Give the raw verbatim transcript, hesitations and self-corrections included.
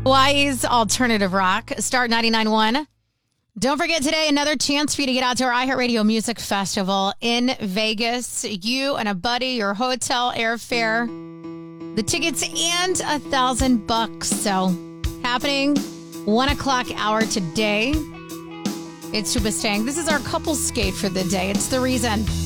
Hawaii's alternative rock, Start ninety-nine point one. Don't forget today, another chance for you to get out to our iHeartRadio Music Festival in Vegas. You and a buddy, your hotel, airfare, the tickets, and a thousand bucks. So, happening one o'clock hour today. It's Hoobastank. This is our couple skate for the day. It's the reason.